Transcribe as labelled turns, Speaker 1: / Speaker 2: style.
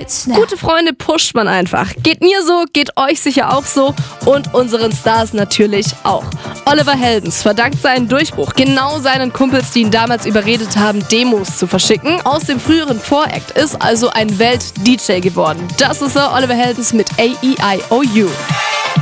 Speaker 1: Gute Freunde pusht man einfach. Geht mir so, geht euch sicher auch so und unseren Stars natürlich auch. Oliver Heldens verdankt seinen Durchbruch genau seinen Kumpels, die ihn damals überredet haben, Demos zu verschicken. Aus dem früheren Voract ist also ein Welt-DJ geworden. Das ist er, Oliver Heldens mit AEIOU.